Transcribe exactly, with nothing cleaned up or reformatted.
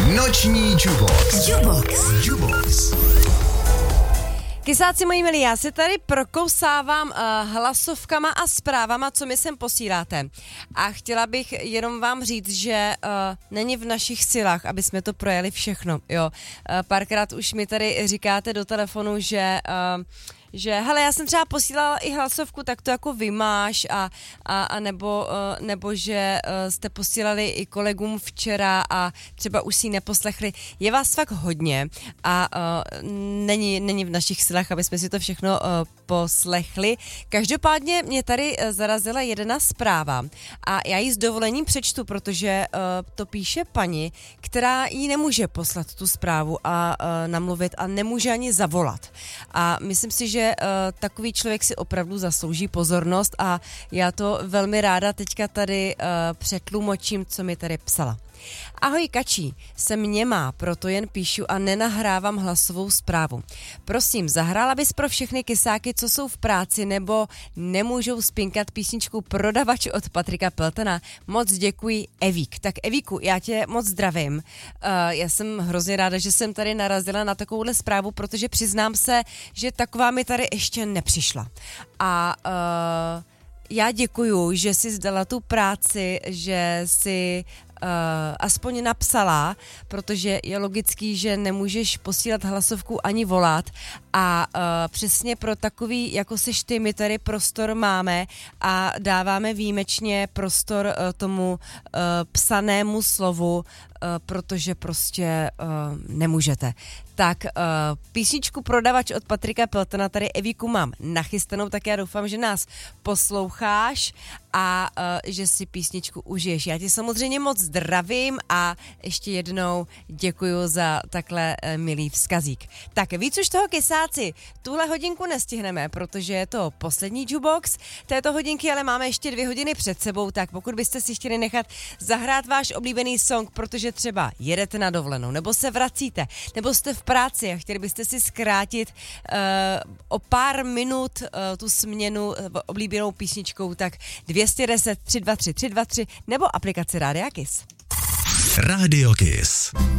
Noční Jubox. Jubox. Jubox. Kysáci moji milí, já se tady prokousávám uh, hlasovkama a zprávama, co mi sem posíláte. A chtěla bych jenom vám říct, že uh, není v našich silách, aby jsme to projeli všechno. Jo. Uh, párkrát už mi tady říkáte do telefonu, že... Uh, že hele, já jsem třeba posílala i hlasovku, tak to jako vymáš a, a, a nebo, uh, nebo že uh, jste posílali i kolegům včera a třeba už si ji neposlechli. Je vás fakt hodně a uh, není, není v našich silách, aby jsme si to všechno uh, poslechli. Každopádně mě tady uh, zarazila jedna zpráva a já ji s dovolením přečtu, protože uh, to píše paní, která jí nemůže poslat tu zprávu a uh, namluvit a nemůže ani zavolat. A myslím si, že že uh, takový člověk si opravdu zaslouží pozornost a já to velmi ráda teďka tady uh, přetlumočím, co mi tady psala. Ahoj Kačí, jsem němá, proto jen píšu a nenahrávám hlasovou zprávu. Prosím, zahrála bys pro všechny kysáky, co jsou v práci nebo nemůžou spinkat písničku Prodavač od Patrika Peltona. Moc děkuji, Evík. Tak Evíku, já tě moc zdravím. Uh, já jsem hrozně ráda, že jsem tady narazila na takovouhle zprávu, protože přiznám se, že taková mi tady ještě nepřišla. A uh, já děkuju, že jsi zdala tu práci, že jsi Uh, aspoň napsala, protože je logický, že nemůžeš posílat hlasovku ani volat a uh, přesně pro takový, jako seš ty, my tady prostor máme a dáváme výjimečně prostor uh, tomu uh, psanému slovu, uh, protože prostě uh, nemůžete. Tak uh, písničku Prodavač od Patrika Peltona tady Evíku mám nachystanou, tak já doufám, že nás posloucháš a uh, že si písničku užiješ. Já ti samozřejmě moc zdravím a ještě jednou děkuju za takhle uh, milý vzkazík. Tak víc už toho kysáci, tuhle hodinku nestihneme, protože je to poslední Jubox této hodinky, ale máme ještě dvě hodiny před sebou, tak pokud byste si chtěli nechat zahrát váš oblíbený song, protože třeba jedete na dovolenou, nebo se vracíte, nebo jste v práci a chtěli byste si zkrátit uh, o pár minut uh, tu směnu uh, oblíbenou písničkou, tak dvě jedna deset tři dva tři tři dva tři nebo aplikaci Rádia Kiss. Rádio Kiss.